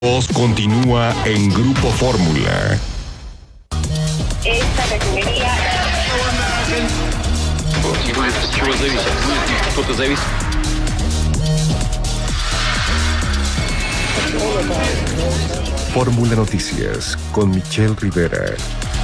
Continúa en Grupo Fórmula. Esta refinería... Чего зависит? Что-то зависит. Fórmula Noticias con Michelle Rivera.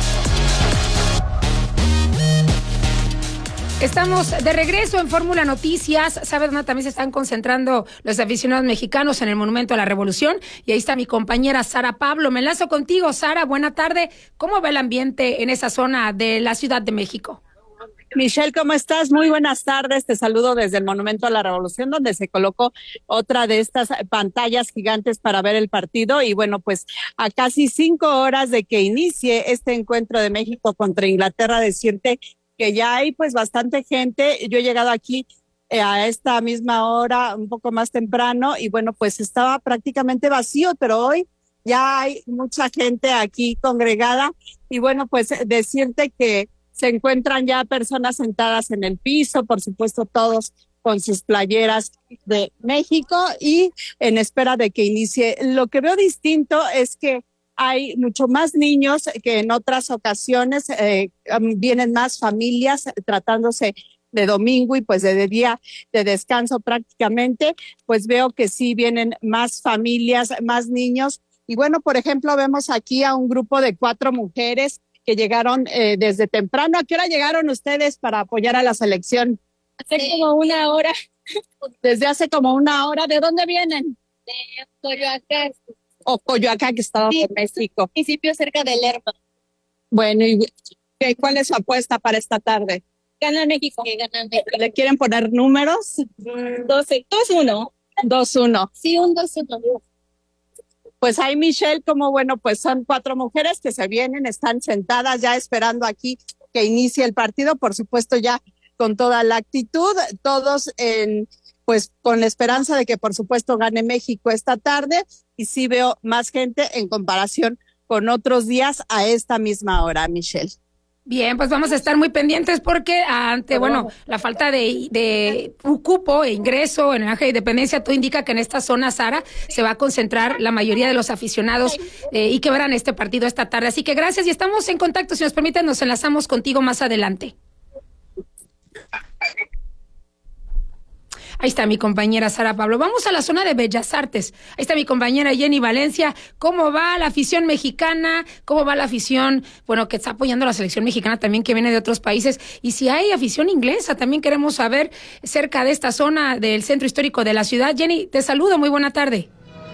Estamos de regreso en Fórmula Noticias. ¿Sabe dónde también se están concentrando los aficionados mexicanos? En el Monumento a la Revolución. Y ahí está mi compañera Sara Pablo. Me enlazo contigo, Sara. Buena tarde. ¿Cómo va el ambiente en esa zona de la Ciudad de México? Michelle, ¿cómo estás? Muy buenas tardes. Te saludo desde el Monumento a la Revolución, donde se colocó otra de estas pantallas gigantes para ver el partido. Y bueno, pues a casi 5 horas de que inicie este encuentro de México contra Inglaterra, decirte que ya hay pues bastante gente. Yo he llegado aquí a esta misma hora, un poco más temprano, y bueno, pues estaba prácticamente vacío, pero hoy ya hay mucha gente aquí congregada. Y bueno, pues decirte que se encuentran ya personas sentadas en el piso, por supuesto todos con sus playeras de México y en espera de que inicie. Lo que veo distinto es que hay mucho más niños que en otras ocasiones, vienen más familias tratándose de domingo y pues de día de descanso prácticamente, pues veo que sí vienen más familias, más niños. Y bueno, por ejemplo, vemos aquí a un grupo de 4 mujeres que llegaron desde temprano. ¿A qué hora llegaron ustedes para apoyar a la selección? Hace como 1 hora. Desde hace como 1 hora. ¿De dónde vienen? De Coyoacán. O Coyoacán, Estado de México. Municipio cerca de Lerma. Bueno, ¿y cuál es su apuesta para esta tarde? Gana México. Que gana México. ¿Le quieren poner números? 2-1. 2-1. Sí, un 2-1. Pues ahí, Michelle, como bueno, pues son 4 mujeres que se vienen, están sentadas ya esperando aquí que inicie el partido, por supuesto ya con toda la actitud, todos pues con la esperanza de que por supuesto gane México esta tarde, y sí veo más gente en comparación con otros días a esta misma hora, Michelle. Bien, pues vamos a estar muy pendientes porque ante, bueno, la falta de cupo e ingreso en el Ángel de Independencia, todo indica que en esta zona, Sara, se va a concentrar la mayoría de los aficionados y que verán este partido esta tarde. Así que gracias y estamos en contacto. Si nos permiten, nos enlazamos contigo más adelante. Ahí está mi compañera Sara Pablo. Vamos a la zona de Bellas Artes. Ahí está mi compañera Jenny Valencia. ¿Cómo va la afición mexicana? ¿Cómo va la afición, bueno, que está apoyando a la selección mexicana también, que viene de otros países? Y si hay afición inglesa, también queremos saber cerca de esta zona del centro histórico de la ciudad. Jenny, te saludo. Muy buena tarde.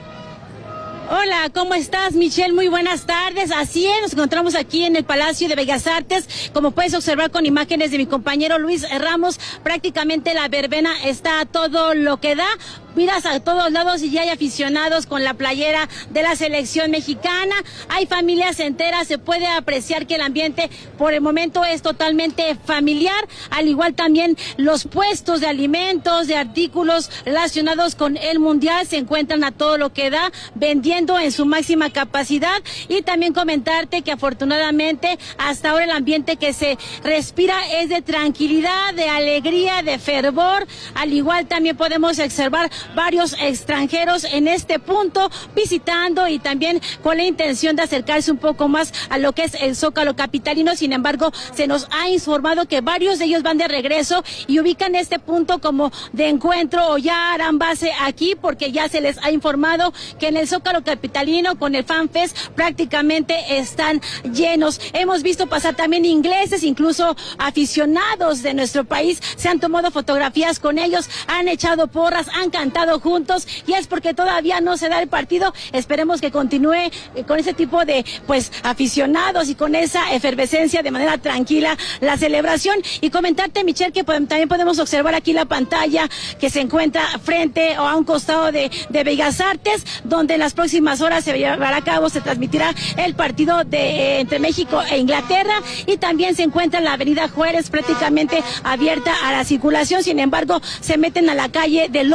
Hola, ¿cómo estás, Michelle? Muy buenas tardes. Así es, nos encontramos aquí en el Palacio de Bellas Artes. Como puedes observar con imágenes de mi compañero Luis Ramos, prácticamente la verbena está a todo lo que da. Miras a todos lados y ya hay aficionados con la playera de la selección mexicana. Hay familias enteras, se puede apreciar que el ambiente por el momento es totalmente familiar. Al igual también los puestos de alimentos, de artículos relacionados con el mundial se encuentran a todo lo que da, vendiendo en su máxima capacidad. Y también comentarte que afortunadamente hasta ahora el ambiente que se respira es de tranquilidad, de alegría, de fervor. Al igual también podemos observar varios extranjeros en este punto visitando y también con la intención de acercarse un poco más a lo que es el Zócalo capitalino. Sin embargo, se nos ha informado que varios de ellos van de regreso y ubican este punto como de encuentro o ya harán base aquí, porque ya se les ha informado que en el Zócalo capitalino con el Fan Fest prácticamente están llenos. Hemos visto pasar también ingleses, incluso aficionados de nuestro país, se han tomado fotografías con ellos, han echado porras, han cantado juntos, y es porque todavía no se da el partido. Esperemos que continúe con ese tipo de pues aficionados y con esa efervescencia de manera tranquila la celebración. Y comentarte, Michelle, que también podemos observar aquí la pantalla que se encuentra frente o a un costado de Bellas Artes, donde en las próximas horas se llevará a cabo, se transmitirá el partido entre México e Inglaterra, y también se encuentra la avenida Juárez prácticamente abierta a la circulación. Sin embargo, se meten a la calle de López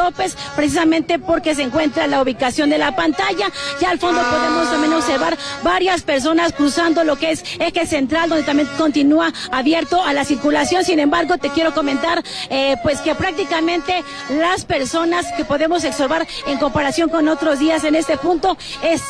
precisamente porque se encuentra la ubicación de la pantalla. Ya al fondo podemos también observar varias personas cruzando lo que es eje central, donde también continúa abierto a la circulación. Sin embargo, te quiero comentar pues que prácticamente las personas que podemos observar en comparación con otros días en este punto es